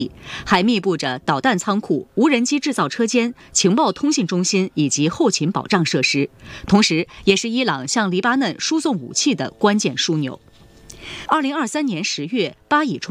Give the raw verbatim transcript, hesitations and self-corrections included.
还密布着导弹仓库、无人机制造车间、情报通信中心以及后勤保障设施，同时也是伊朗向黎巴嫩输送武器的关键枢纽。二零二三年十月，巴以冲